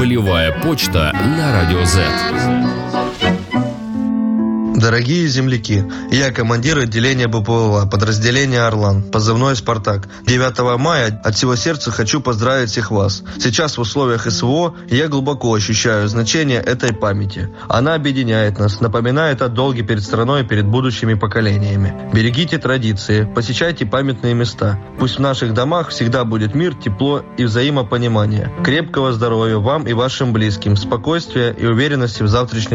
Полевая почта на Радио Z. Дорогие земляки, я командир отделения БПЛА, подразделения «Орлан», позывной «Спартак». 9 мая от всего сердца хочу поздравить всех вас. Сейчас в условиях СВО я глубоко ощущаю значение этой памяти. Она объединяет нас, напоминает о долге перед страной и перед будущими поколениями. Берегите традиции, посещайте памятные места. Пусть в наших домах всегда будет мир, тепло и взаимопонимание. Крепкого здоровья вам и вашим близким, спокойствия и уверенности в завтрашнем